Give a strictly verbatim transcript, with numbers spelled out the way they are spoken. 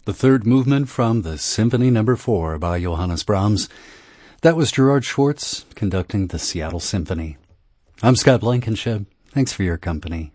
the third movement from the Symphony Number Four by Johannes Brahms. That was Gerard Schwartz conducting the Seattle Symphony. I'm Scott Blankenship. Thanks for your company.